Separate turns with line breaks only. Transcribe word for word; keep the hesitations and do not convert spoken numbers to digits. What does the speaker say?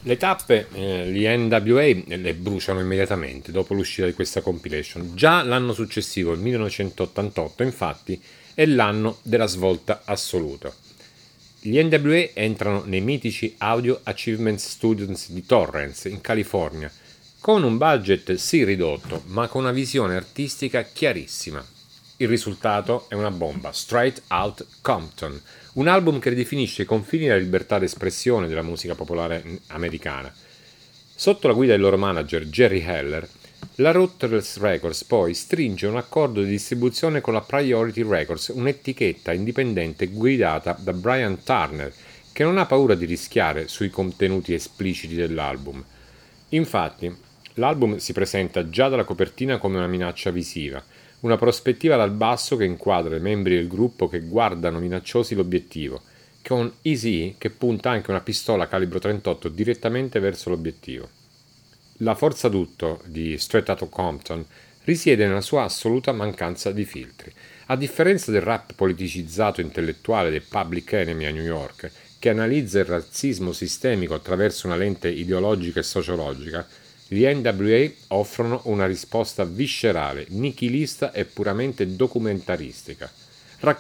Le tappe, eh, gli N W A le bruciano immediatamente dopo l'uscita di questa compilation. Già l'anno successivo, il millenovecentottantotto, infatti, è l'anno della svolta assoluta. Gli N W A entrano nei mitici Audio Achievement Studios di Torrance, in California, con un budget sì ridotto, ma con una visione artistica chiarissima. Il risultato è una bomba, Straight Out Compton, un album che ridefinisce i confini della libertà d'espressione della musica popolare americana. Sotto la guida del loro manager Jerry Heller, la Ruthless Records poi stringe un accordo di distribuzione con la Priority Records, un'etichetta indipendente guidata da Brian Turner, che non ha paura di rischiare sui contenuti espliciti dell'album. Infatti, l'album si presenta già dalla copertina come una minaccia visiva, una prospettiva dal basso che inquadra i membri del gruppo che guardano minacciosi l'obiettivo, con Eazy che punta anche una pistola calibro trentotto direttamente verso l'obiettivo. La forza d'utto di Straight Outta Compton risiede nella sua assoluta mancanza di filtri. A differenza del rap politicizzato intellettuale dei Public Enemy a New York, che analizza il razzismo sistemico attraverso una lente ideologica e sociologica, gli N W A offrono una risposta viscerale, nichilista e puramente documentaristica.